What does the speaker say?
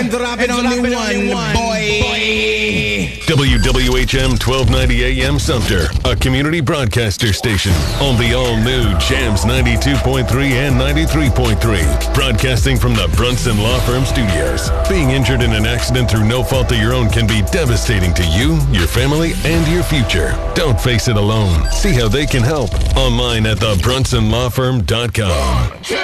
them drop it on the one, boy. WWHM 1290 AM Sumter, a community broadcaster station on the all-new Jams 92.3 and 93.3. Broadcasting from the Brunson Law Firm Studios. Being injured in an accident through no fault of your own can be devastating to you, your family, and your future. Don't face it alone. See how they can help online at thebrunsonlawfirm.com.